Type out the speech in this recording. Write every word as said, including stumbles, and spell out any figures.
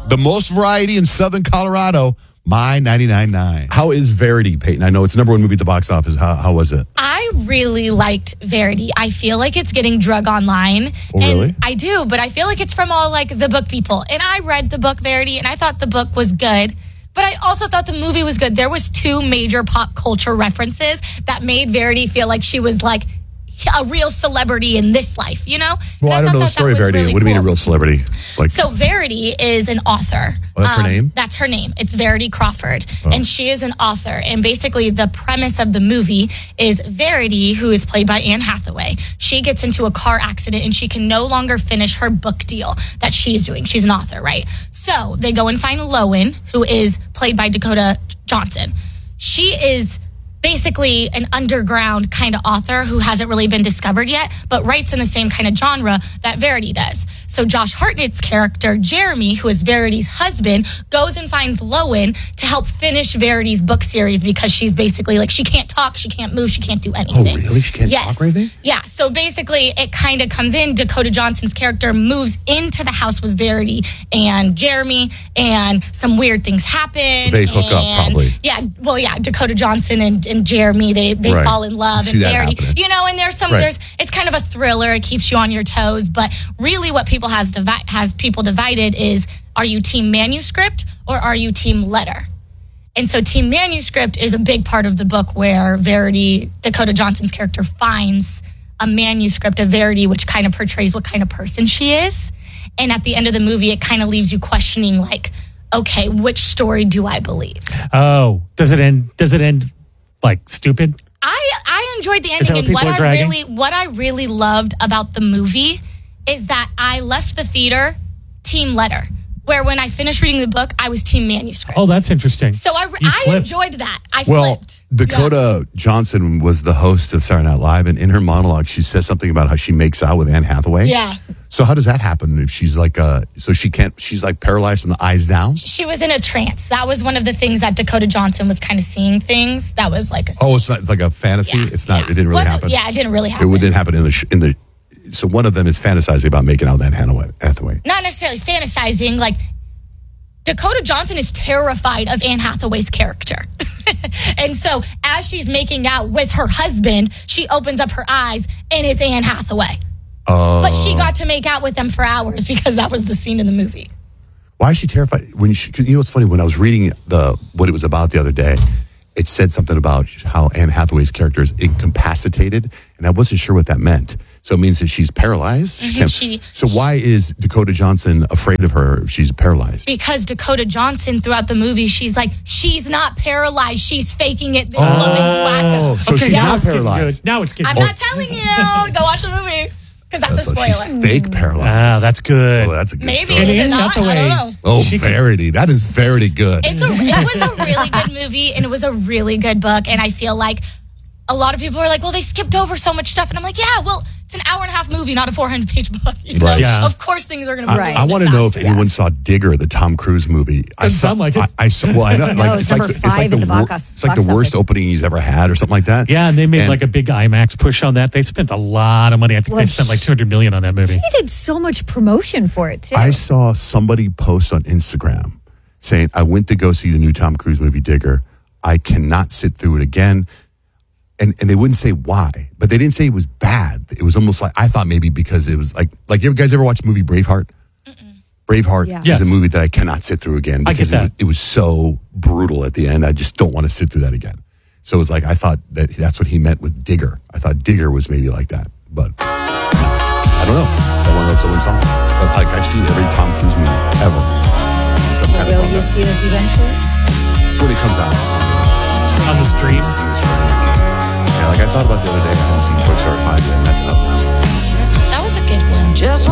The most variety in Southern Colorado, My ninety-nine point nine. How is Verity, Peyton? I know it's the number one movie at the box office. How, how was it? I really liked Verity. I feel like it's getting drug online. Oh, and really? I do, but I feel like it's from all like the book people. And I read the book Verity, and I thought the book was good. But I also thought the movie was good. There was two major pop culture references that made Verity feel like she was like a real celebrity in this life, you know? Well, I, I don't know the story of Verity. Really what do you cool. mean a real celebrity? Like, So Verity is an author. Oh, that's um, her name? That's her name. It's Verity Crawford. Oh. And she is an author. And basically the premise of the movie is Verity, who is played by Anne Hathaway, she gets into a car accident and she can no longer finish her book deal that she's doing. She's an author, right? So they go and find Lowen, who is played by Dakota Johnson. She is basically an underground kind of author who hasn't really been discovered yet, but writes in the same kind of genre that Verity does. So Josh Hartnett's character, Jeremy, who is Verity's husband, goes and finds Lowen to help finish Verity's book series because she's basically like, she can't talk, she can't move, she can't do anything. Oh, really? She can't yes. talk or anything? Yeah, so basically it kind of comes in, Dakota Johnson's character moves into the house with Verity and Jeremy, and some weird things happen. They hook up, and- probably. Yeah, well, yeah, Dakota Johnson and, and Jeremy, they, they Right. fall in love. See and that Verity, happening. you know, and there's some, Right. there's, it's kind of a thriller. It keeps you on your toes. But really what people has divi- has people divided is, are you team manuscript or are you team letter? And so team manuscript is a big part of the book where Verity, Dakota Johnson's character, finds a manuscript of Verity, which kind of portrays what kind of person she is. And at the end of the movie, it kind of leaves you questioning, like, okay, which story do I believe? Oh, does it end? Does it end like stupid? I, I enjoyed the Is that ending, what and what people are I dragging? really what I really loved about the movie is that I left the theater team letter, where when I finished reading the book, I was team manuscript. Oh, that's interesting. so I, You I flipped. enjoyed that. I Well, flipped. Dakota Johnson was the host of Saturday Night Live, and in her monologue, she says something about how she makes out with Anne Hathaway. Yeah. So how does that happen if she's like, uh, so she can't, she's like paralyzed from the eyes down? She was in a trance. That was one of the things that Dakota Johnson was kind of seeing things. That was like a Oh, it's not, it's like a fantasy. yeah, It's not. yeah. It didn't really Wasn't- happen. Yeah, it didn't really happen. It didn't happen in the sh- in the. So one of them is fantasizing about making out with Anne Hathaway. Hathaway. Not necessarily fantasizing, like Dakota Johnson is terrified of Anne Hathaway's character. And so as she's making out with her husband, she opens up her eyes and it's Anne Hathaway. Oh. But she got to make out with them for hours because that was the scene in the movie. Why is she terrified? When she, 'cause you know what's funny? When I was reading the what it was about the other day, it said something about how Anne Hathaway's character is incapacitated, and I wasn't sure what that meant. So it means that she's paralyzed. She Mhm, can't- she- so why is Dakota Johnson afraid of her if she's paralyzed? Because Dakota Johnson throughout the movie, she's like, she's not paralyzed. She's faking it. This Oh, woman's wacko. so she's now not it's getting paralyzed. good. Now it's getting I'm good. not telling you. Go watch the movie. Because that's, So a she's spoiler. fake paralyzed. Ah, that's good. Oh, that's a good Maybe. story. Is it Anne not? I Hathaway. don't know. Oh, She could- Verity. That is Verity good. It's a, it was a really good movie, and it was a really good book, and I feel like a lot of people are like, well, they skipped over so much stuff, and I'm like, yeah, well, it's an hour and a half movie, not a four hundred page book. You know? Right. Yeah. Of course things are going to be I, right. I want to know if anyone saw Digger, the Tom Cruise movie. I Doesn't saw, sound like it. I, I saw. Well, I know. Like, No, it's it's like number the, it's like five the, in the wor- box- it's like the box worst office. opening he's ever had, or something like that. Yeah, and they made And- like a big IMAX push on that. They spent a lot of money. I think Well, they spent like two hundred million on that movie. He did so much promotion for it, too. I saw somebody post on Instagram saying, I went to go see the new Tom Cruise movie, Digger. I cannot sit through it again. And and they wouldn't say why, but they didn't say it was bad. It was almost like, I thought maybe because it was like, like you guys ever watch the movie Braveheart? Mm-mm. Braveheart Yeah. is Yes. a movie that I cannot sit through again I get because that. it, was- it was so brutal at the end. I just don't want to sit through that again. So it was like, I thought that that's what he meant with Digger. I thought Digger was maybe like that, but no, I don't know. I want to know what someone saw. But like, I've seen every Tom Cruise movie ever. In some kind of Will you context. see this eventually? When it comes out. On the streams. Yeah, like I thought about the other day, I haven't seen Toy Story five yet, and that's out now. That was a good one. Just